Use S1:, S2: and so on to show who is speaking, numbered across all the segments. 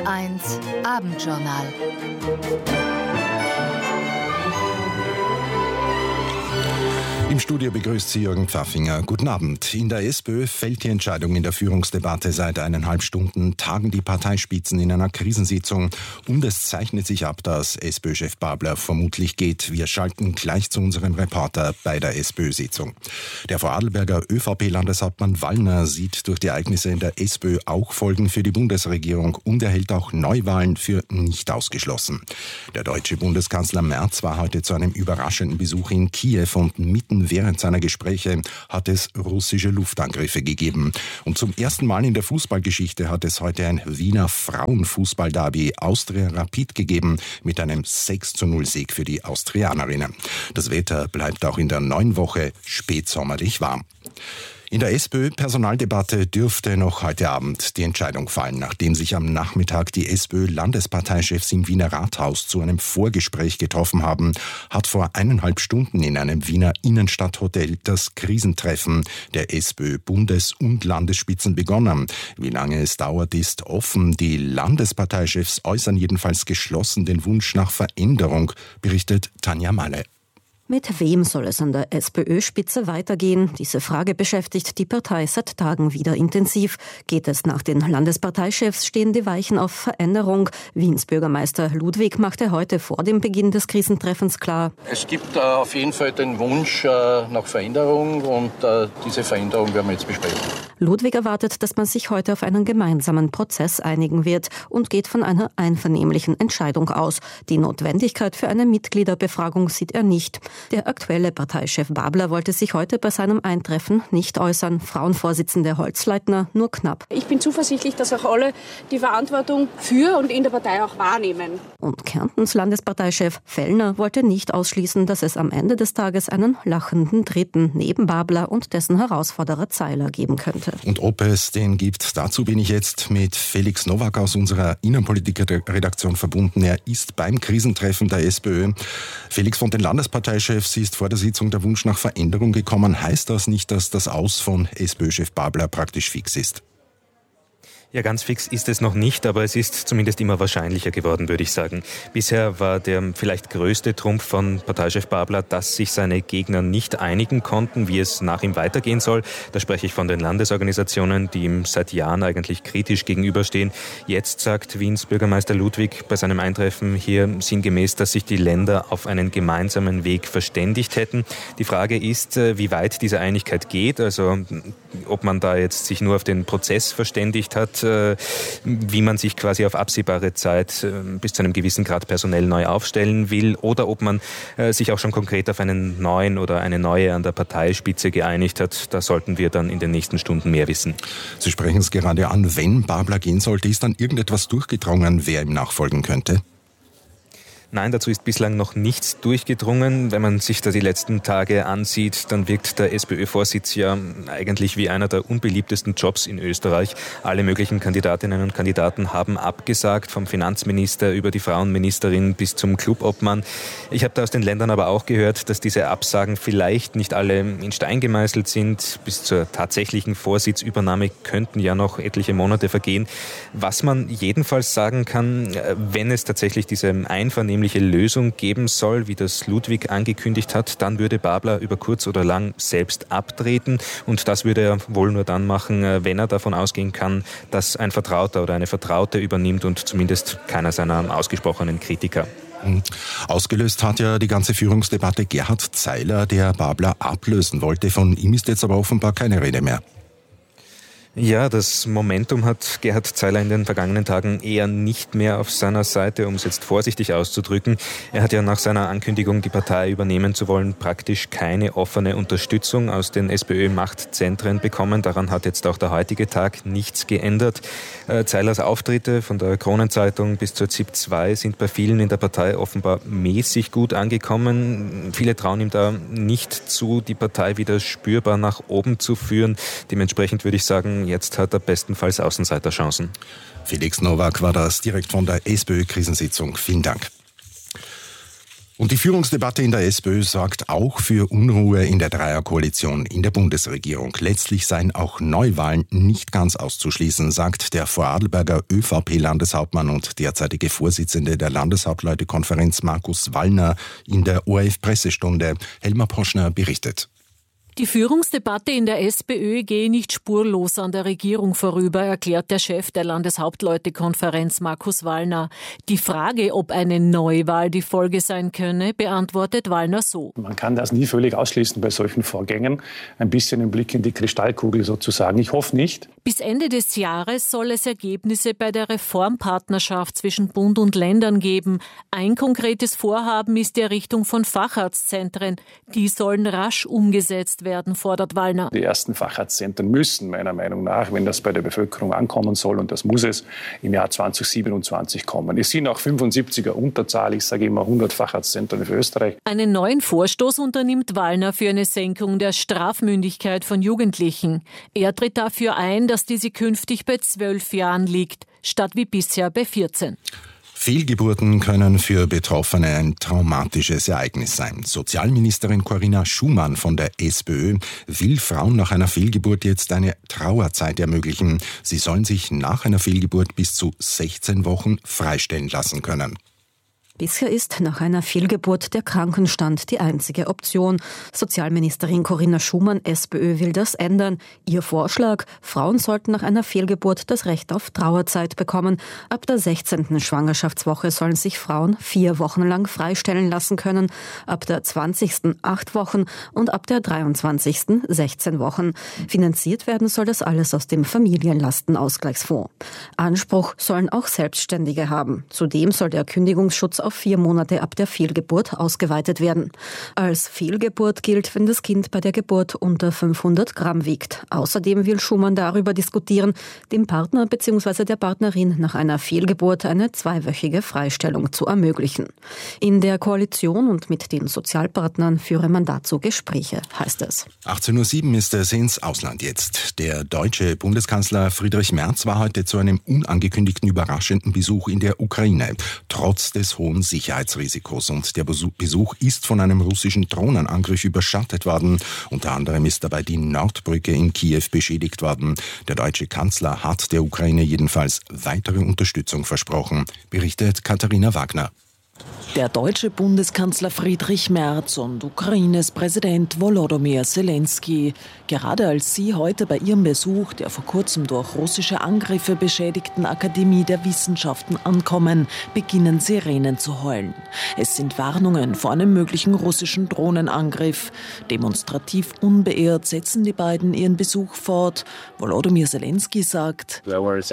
S1: Ö1 Abendjournal.
S2: Im Studio begrüßt Sie Jürgen Pfaffinger. Guten Abend. In der SPÖ fällt die Entscheidung in der Führungsdebatte. Seit 1,5 Stunden tagen die Parteispitzen in einer Krisensitzung. Und es zeichnet sich ab, dass SPÖ-Chef Babler vermutlich geht. Wir schalten gleich zu unserem Reporter bei der SPÖ-Sitzung. Der Vorarlberger ÖVP-Landeshauptmann Wallner sieht durch die Ereignisse in der SPÖ auch Folgen für die Bundesregierung und er hält auch Neuwahlen für nicht ausgeschlossen. Der deutsche Bundeskanzler Merz war heute zu einem überraschenden Besuch in Kiew und mitten während seiner Gespräche hat es russische Luftangriffe gegeben. Und zum ersten Mal in der Fußballgeschichte hat es heute ein Wiener Frauenfußball-Derby Austria Rapid gegeben mit einem 6:0 Sieg für die Austrianerinnen. Das Wetter bleibt auch in der neuen Woche spätsommerlich warm. In der SPÖ-Personaldebatte dürfte noch heute Abend die Entscheidung fallen, nachdem sich am Nachmittag die SPÖ-Landesparteichefs im Wiener Rathaus zu einem Vorgespräch getroffen haben, hat vor 1,5 Stunden in einem Wiener Innenstadthotel das Krisentreffen der SPÖ-Bundes- und Landesspitzen begonnen. Wie lange es dauert, ist offen. Die Landesparteichefs äußern jedenfalls geschlossen den Wunsch nach Veränderung, berichtet Tanja Malle.
S3: Mit wem soll es an der SPÖ-Spitze weitergehen? Diese Frage beschäftigt die Partei seit Tagen wieder intensiv. Geht es nach den Landesparteichefs, stehen die Weichen auf Veränderung. Wiens Bürgermeister Ludwig machte heute vor dem Beginn des Krisentreffens klar:
S4: Es gibt auf jeden Fall den Wunsch nach Veränderung und diese Veränderung werden wir jetzt besprechen.
S3: Ludwig erwartet, dass man sich heute auf einen gemeinsamen Prozess einigen wird und geht von einer einvernehmlichen Entscheidung aus. Die Notwendigkeit für eine Mitgliederbefragung sieht er nicht. Der aktuelle Parteichef Babler wollte sich heute bei seinem Eintreffen nicht äußern. Frauenvorsitzende Holzleitner nur knapp.
S5: Ich bin zuversichtlich, dass auch alle die Verantwortung für und in der Partei auch wahrnehmen.
S3: Und Kärntens Landesparteichef Fellner wollte nicht ausschließen, dass es am Ende des Tages einen lachenden Dritten neben Babler und dessen Herausforderer Zeiler geben könnte.
S2: Und ob es den gibt, dazu bin ich jetzt mit Felix Nowak aus unserer Innenpolitik-Redaktion verbunden. Er ist beim Krisentreffen der SPÖ. Felix, von den Landesparteichefs ist vor der Sitzung der Wunsch nach Veränderung gekommen. Heißt das nicht, dass das Aus von SPÖ-Chef Babler praktisch fix ist?
S6: Ja, ganz fix ist es noch nicht, aber es ist zumindest immer wahrscheinlicher geworden, würde ich sagen. Bisher war der vielleicht größte Trumpf von Parteichef Babler, dass sich seine Gegner nicht einigen konnten, wie es nach ihm weitergehen soll. Da spreche ich von den Landesorganisationen, die ihm seit Jahren eigentlich kritisch gegenüberstehen. Jetzt sagt Wiens Bürgermeister Ludwig bei seinem Eintreffen hier sinngemäß, dass sich die Länder auf einen gemeinsamen Weg verständigt hätten. Die Frage ist, wie weit diese Einigkeit geht, also ob man da jetzt sich nur auf den Prozess verständigt hat, wie man sich quasi auf absehbare Zeit bis zu einem gewissen Grad personell neu aufstellen will oder ob man sich auch schon konkret auf einen neuen oder eine neue an der Parteispitze geeinigt hat. Da sollten wir dann in den nächsten Stunden mehr wissen.
S2: Sie sprechen es gerade an, wenn Babler gehen sollte, ist dann irgendetwas durchgedrungen, wer ihm nachfolgen könnte?
S6: Nein, dazu ist bislang noch nichts durchgedrungen. Wenn man sich da die letzten Tage ansieht, dann wirkt der SPÖ-Vorsitz ja eigentlich wie einer der unbeliebtesten Jobs in Österreich. Alle möglichen Kandidatinnen und Kandidaten haben abgesagt, vom Finanzminister über die Frauenministerin bis zum Clubobmann. Ich habe da aus den Ländern aber auch gehört, dass diese Absagen vielleicht nicht alle in Stein gemeißelt sind. Bis zur tatsächlichen Vorsitzübernahme könnten ja noch etliche Monate vergehen. Was man jedenfalls sagen kann, wenn es tatsächlich diese einvernehmliche Lösung geben soll, wie das Ludwig angekündigt hat, dann würde Babler über kurz oder lang selbst abtreten und das würde er wohl nur dann machen, wenn er davon ausgehen kann, dass ein Vertrauter oder eine Vertraute übernimmt und zumindest keiner seiner ausgesprochenen Kritiker.
S2: Ausgelöst hat ja die ganze Führungsdebatte Gerhard Zeiler, der Babler ablösen wollte. Von ihm ist jetzt aber offenbar keine Rede mehr.
S6: Ja, das Momentum hat Gerhard Zeiler in den vergangenen Tagen eher nicht mehr auf seiner Seite, um es jetzt vorsichtig auszudrücken. Er hat ja nach seiner Ankündigung, die Partei übernehmen zu wollen, praktisch keine offene Unterstützung aus den SPÖ-Machtzentren bekommen. Daran hat jetzt auch der heutige Tag nichts geändert. Zeilers Auftritte von der Kronenzeitung bis zur ZIP 2 sind bei vielen in der Partei offenbar mäßig gut angekommen. Viele trauen ihm da nicht zu, die Partei wieder spürbar nach oben zu führen. Dementsprechend würde ich sagen, jetzt hat er bestenfalls Außenseiterchancen.
S2: Felix Nowak war das direkt von der SPÖ-Krisensitzung. Vielen Dank. Und die Führungsdebatte in der SPÖ sorgt auch für Unruhe in der Dreierkoalition in der Bundesregierung. Letztlich seien auch Neuwahlen nicht ganz auszuschließen, sagt der Vorarlberger ÖVP-Landeshauptmann und derzeitige Vorsitzende der Landeshauptleutekonferenz Markus Wallner in der ORF-Pressestunde. Helma Poschner berichtet.
S7: Die Führungsdebatte in der SPÖ gehe nicht spurlos an der Regierung vorüber, erklärt der Chef der Landeshauptleutekonferenz Markus Wallner. Die Frage, ob eine Neuwahl die Folge sein könne, beantwortet Wallner so.
S8: Man kann das nie völlig ausschließen bei solchen Vorgängen. Ein bisschen ein Blick in die Kristallkugel sozusagen. Ich hoffe nicht.
S7: Bis Ende des Jahres soll es Ergebnisse bei der Reformpartnerschaft zwischen Bund und Ländern geben. Ein konkretes Vorhaben ist die Errichtung von Facharztzentren. Die sollen rasch umgesetzt werden, fordert Wallner.
S8: Die ersten Facharztzentren müssen meiner Meinung nach, wenn das bei der Bevölkerung ankommen soll, und das muss es, im Jahr 2027 kommen. Es sind auch 75er Unterzahl, ich sage immer 100 Facharztzentren für Österreich.
S7: Einen neuen Vorstoß unternimmt Wallner für eine Senkung der Strafmündigkeit von Jugendlichen. Er tritt dafür ein, dass diese künftig bei 12 Jahren liegt, statt wie bisher bei 14.
S2: Fehlgeburten können für Betroffene ein traumatisches Ereignis sein. Sozialministerin Corinna Schumann von der SPÖ will Frauen nach einer Fehlgeburt jetzt eine Trauerzeit ermöglichen. Sie sollen sich nach einer Fehlgeburt bis zu 16 Wochen freistellen lassen können.
S3: Bisher ist nach einer Fehlgeburt der Krankenstand die einzige Option. Sozialministerin Corinna Schumann, SPÖ, will das ändern. Ihr Vorschlag: Frauen sollten nach einer Fehlgeburt das Recht auf Trauerzeit bekommen. Ab der 16. Schwangerschaftswoche sollen sich Frauen 4 Wochen lang freistellen lassen können, ab der 20. 8 Wochen und ab der 23. 16 Wochen. Finanziert werden soll das alles aus dem Familienlastenausgleichsfonds. Anspruch sollen auch Selbstständige haben. Zudem soll der Kündigungsschutz auf 4 Monate ab der Fehlgeburt ausgeweitet werden. Als Fehlgeburt gilt, wenn das Kind bei der Geburt unter 500 Gramm wiegt. Außerdem will Schumann darüber diskutieren, dem Partner bzw. der Partnerin nach einer Fehlgeburt eine 2-wöchige Freistellung zu ermöglichen. In der Koalition und mit den Sozialpartnern führe man dazu Gespräche, heißt es.
S2: 18.07 Uhr ist es ins Ausland jetzt. Der deutsche Bundeskanzler Friedrich Merz war heute zu einem unangekündigten überraschenden Besuch in der Ukraine, trotz des hohen Sicherheitsrisikos. Und der Besuch ist von einem russischen Drohnenangriff überschattet worden. Unter anderem ist dabei die Nordbrücke in Kiew beschädigt worden. Der deutsche Kanzler hat der Ukraine jedenfalls weitere Unterstützung versprochen, berichtet Katharina Wagner.
S9: Der deutsche Bundeskanzler Friedrich Merz und Ukraines Präsident Volodymyr Zelensky. Gerade als sie heute bei ihrem Besuch der vor kurzem durch russische Angriffe beschädigten Akademie der Wissenschaften ankommen, beginnen Sirenen zu heulen. Es sind Warnungen vor einem möglichen russischen Drohnenangriff. Demonstrativ unbeirrt setzen die beiden ihren Besuch fort. Volodymyr Zelensky sagt: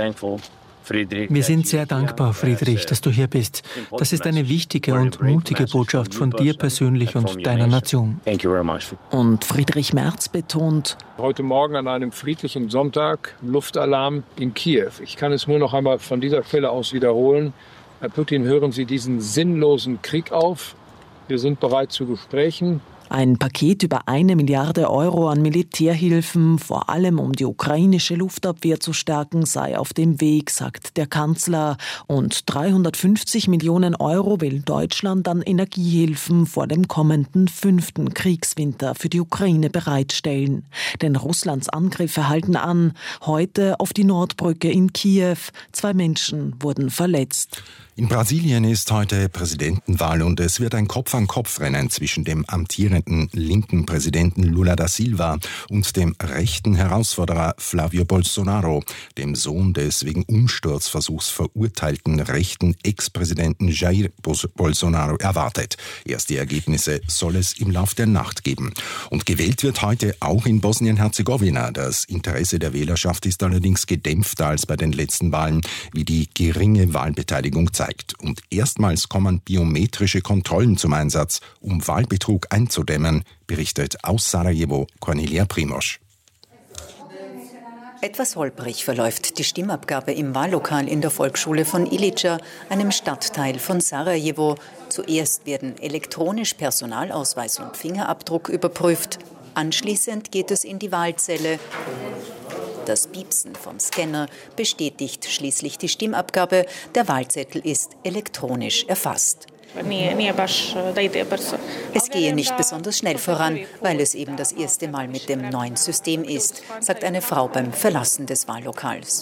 S10: Wir sind sehr dankbar, Friedrich, dass du hier bist. Das ist eine wichtige und mutige Botschaft von dir persönlich und deiner Nation.
S9: Und Friedrich Merz betont:
S11: Heute Morgen an einem friedlichen Sonntag Luftalarm in Kiew. Ich kann es nur noch einmal von dieser Stelle aus wiederholen. Herr Putin, hören Sie diesen sinnlosen Krieg auf. Wir sind bereit zu Gesprächen.
S9: Ein Paket über 1 Milliarde Euro an Militärhilfen, vor allem um die ukrainische Luftabwehr zu stärken, sei auf dem Weg, sagt der Kanzler. Und 350 Millionen Euro will Deutschland an Energiehilfen vor dem kommenden 5. Kriegswinter für die Ukraine bereitstellen. Denn Russlands Angriffe halten an. Heute auf die Nordbrücke in Kiew. 2 Menschen wurden verletzt.
S2: In Brasilien ist heute Präsidentenwahl und es wird ein Kopf-an-Kopf-Rennen zwischen dem amtierenden linken Präsidenten Lula da Silva und dem rechten Herausforderer Flávio Bolsonaro, dem Sohn des wegen Umsturzversuchs verurteilten rechten Ex-Präsidenten Jair Bolsonaro, erwartet. Erste Ergebnisse soll es im Lauf der Nacht geben. Und gewählt wird heute auch in Bosnien-Herzegowina. Das Interesse der Wählerschaft ist allerdings gedämpfter als bei den letzten Wahlen, wie die geringe Wahlbeteiligung zeigt. Und erstmals kommen biometrische Kontrollen zum Einsatz, um Wahlbetrug einzudämmen, berichtet aus Sarajevo Cornelia Primosch.
S12: Etwas holprig verläuft die Stimmabgabe im Wahllokal in der Volksschule von Ilica, einem Stadtteil von Sarajevo. Zuerst werden elektronisch Personalausweis und Fingerabdruck überprüft. Anschließend geht es in die Wahlzelle. Das Piepsen vom Scanner bestätigt schließlich die Stimmabgabe. Der Wahlzettel ist elektronisch erfasst. Es gehe nicht besonders schnell voran, weil es eben das erste Mal mit dem neuen System ist, sagt eine Frau beim Verlassen des Wahllokals.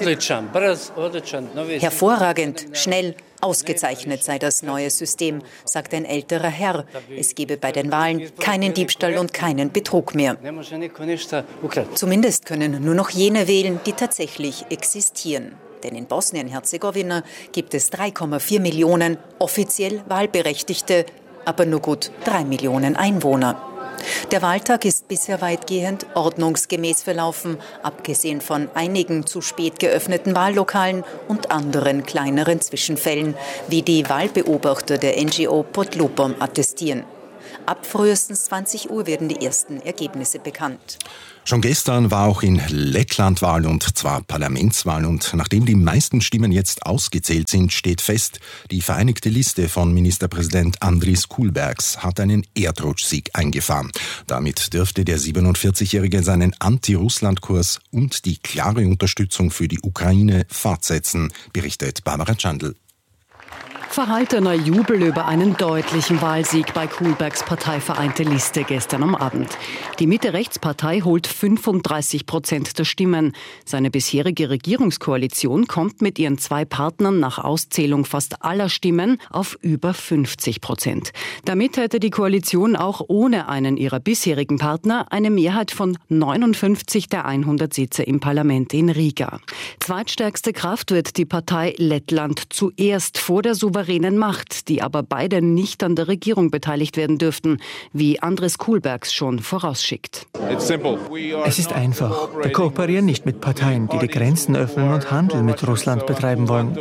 S12: Hervorragend, schnell, ausgezeichnet sei das neue System, sagt ein älterer Herr. Es gebe bei den Wahlen keinen Diebstahl und keinen Betrug mehr. Zumindest können nur noch jene wählen, die tatsächlich existieren. Denn in Bosnien-Herzegowina gibt es 3,4 Millionen offiziell Wahlberechtigte, aber nur gut 3 Millionen Einwohner. Der Wahltag ist bisher weitgehend ordnungsgemäß verlaufen, abgesehen von einigen zu spät geöffneten Wahllokalen und anderen kleineren Zwischenfällen, wie die Wahlbeobachter der NGO Podlupom attestieren. Ab frühestens 20 Uhr werden die ersten Ergebnisse bekannt.
S2: Schon gestern war auch in Lettland Wahl, und zwar Parlamentswahl. Und nachdem die meisten Stimmen jetzt ausgezählt sind, steht fest, die Vereinigte Liste von Ministerpräsident Andris Kulbergs hat einen Erdrutschsieg eingefahren. Damit dürfte der 47-Jährige seinen Anti-Russland-Kurs und die klare Unterstützung für die Ukraine fortsetzen, berichtet Barbara Chandl.
S13: Verhaltener Jubel über einen deutlichen Wahlsieg bei Kulbergs Partei Vereinte Liste gestern am Abend. Die Mitte-Rechts-Partei holt 35% der Stimmen. Seine bisherige Regierungskoalition kommt mit ihren 2 Partnern nach Auszählung fast aller Stimmen auf über 50%. Damit hätte die Koalition auch ohne einen ihrer bisherigen Partner eine Mehrheit von 59 der 100 Sitze im Parlament in Riga. Zweitstärkste Kraft wird die Partei Lettland zuerst vor der souveränen Macht, die aber beide nicht an der Regierung beteiligt werden dürften, wie Andris Kulbergs schon vorausschickt.
S10: Es ist einfach. Wir kooperieren nicht mit Parteien, die Grenzen öffnen und Handel mit Russland betreiben wollen.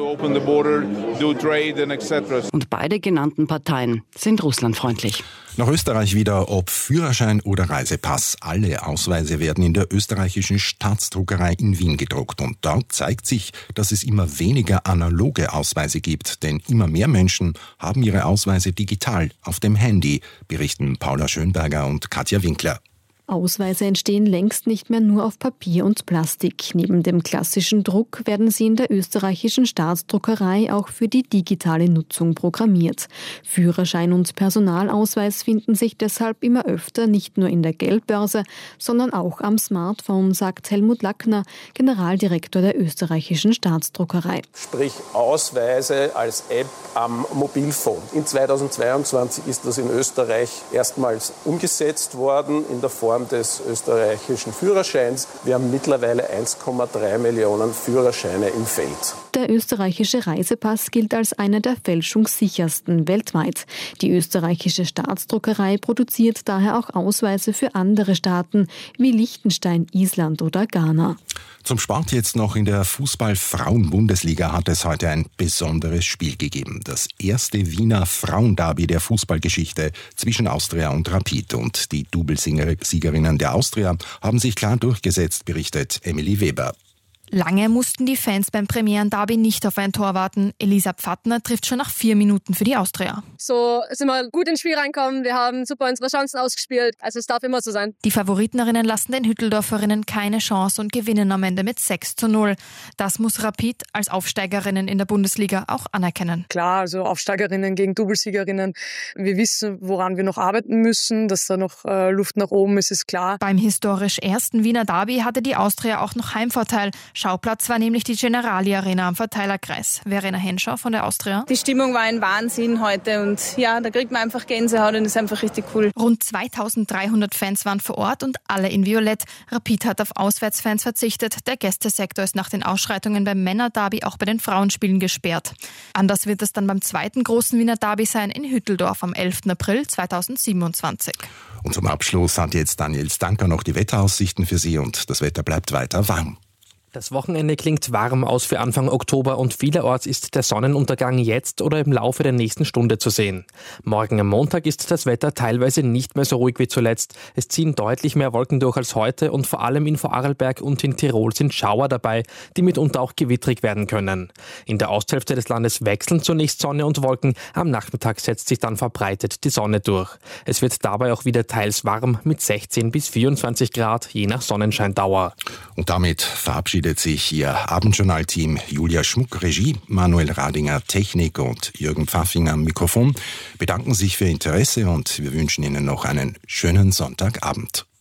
S13: Und beide genannten Parteien sind russlandfreundlich.
S2: Nach Österreich wieder, ob Führerschein oder Reisepass. Alle Ausweise werden in der österreichischen Staatsdruckerei in Wien gedruckt. Und dort zeigt sich, dass es immer weniger analoge Ausweise gibt. Denn immer mehr Menschen haben ihre Ausweise digital auf dem Handy, berichten Paula Schönberger und Katja Winkler.
S14: Ausweise entstehen längst nicht mehr nur auf Papier und Plastik. Neben dem klassischen Druck werden sie in der österreichischen Staatsdruckerei auch für die digitale Nutzung programmiert. Führerschein und Personalausweis finden sich deshalb immer öfter nicht nur in der Geldbörse, sondern auch am Smartphone, sagt Helmut Lackner, Generaldirektor der österreichischen Staatsdruckerei.
S15: Sprich Ausweise als App am Mobilfon. In 2022 ist das in Österreich erstmals umgesetzt worden in der Form des österreichischen Führerscheins. Wir haben mittlerweile 1,3 Millionen Führerscheine im Feld.
S14: Der österreichische Reisepass gilt als einer der fälschungssichersten weltweit. Die österreichische Staatsdruckerei produziert daher auch Ausweise für andere Staaten wie Liechtenstein, Island oder Ghana.
S2: Zum Sport jetzt noch. In der Fußball-Frauen-Bundesliga hat es heute ein besonderes Spiel gegeben. Das erste Wiener Frauenderby der Fußballgeschichte zwischen Austria und Rapid. Und die Doublesiegerinnen der Austria haben sich klar durchgesetzt, berichtet Emily Weber.
S16: Lange mussten die Fans beim Premieren-Derby nicht auf ein Tor warten. Elisa Pfattner trifft schon nach 4 Minuten für die Austria.
S17: So sind wir gut ins Spiel reinkommen. Wir haben super unsere Chancen ausgespielt. Also es darf immer so sein.
S16: Die Favoritenerinnen lassen den Hütteldorferinnen keine Chance und gewinnen am Ende mit 6:0. Das muss Rapid als Aufsteigerinnen in der Bundesliga auch anerkennen.
S17: Klar, also Aufsteigerinnen gegen Doublesiegerinnen. Wir wissen, woran wir noch arbeiten müssen, dass da noch Luft nach oben ist klar.
S16: Beim historisch ersten Wiener Derby hatte die Austria auch noch Heimvorteil. Schauplatz war nämlich die Generali Arena am Verteilerkreis. Verena Henschau von der Austria.
S18: Die Stimmung war ein Wahnsinn heute und ja, da kriegt man einfach Gänsehaut und ist einfach richtig cool.
S16: Rund 2300 Fans waren vor Ort und alle in Violett. Rapid hat auf Auswärtsfans verzichtet. Der Gästesektor ist nach den Ausschreitungen beim Männerderby auch bei den Frauenspielen gesperrt. Anders wird es dann beim zweiten großen Wiener Derby sein in Hütteldorf am 11. April 2027.
S2: Und zum Abschluss hat jetzt Daniel Stanker noch die Wetteraussichten für Sie und das Wetter bleibt weiter warm.
S19: Das Wochenende klingt warm aus für Anfang Oktober und vielerorts ist der Sonnenuntergang jetzt oder im Laufe der nächsten Stunde zu sehen. Morgen am Montag ist das Wetter teilweise nicht mehr so ruhig wie zuletzt. Es ziehen deutlich mehr Wolken durch als heute und vor allem in Vorarlberg und in Tirol sind Schauer dabei, die mitunter auch gewittrig werden können. In der Osthälfte des Landes wechseln zunächst Sonne und Wolken. Am Nachmittag setzt sich dann verbreitet die Sonne durch. Es wird dabei auch wieder teils warm mit 16 bis 24 Grad, je nach Sonnenscheindauer.
S2: Und damit verabschieden verabschiedet sich Ihr Abendjournal-Team. Julia Schmuck, Regie, Manuel Radinger, Technik und Jürgen Pfaffinger am Mikrofon bedanken sich für Ihr Interesse und wir wünschen Ihnen noch einen schönen Sonntagabend.